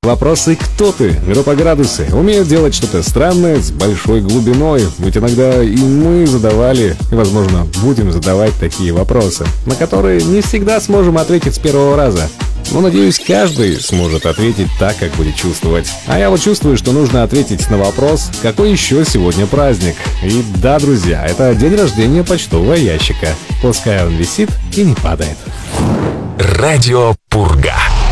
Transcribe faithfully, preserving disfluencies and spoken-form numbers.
Вопросы «Кто ты?», группа «Градусы» умеют делать что-то странное с большой глубиной. Ведь иногда и мы задавали, и, возможно, будем задавать такие вопросы, на которые не всегда сможем ответить с первого раза. Но, надеюсь, каждый сможет ответить так, как будет чувствовать. А я вот чувствую, что нужно ответить на вопрос, какой еще сегодня праздник. И да, друзья, это день рождения почтового ящика. Пускай он висит и не падает. Радио Пурга.